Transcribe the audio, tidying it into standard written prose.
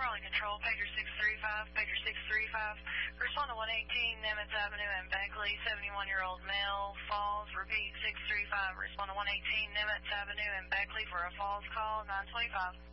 Charlie Control, pager 635, pager 635. Respond to 118 Nimitz Avenue in Beckley, 71-year-old male, falls. Repeat, 635. Respond to 118 Nimitz Avenue in Beckley for a falls call, 925.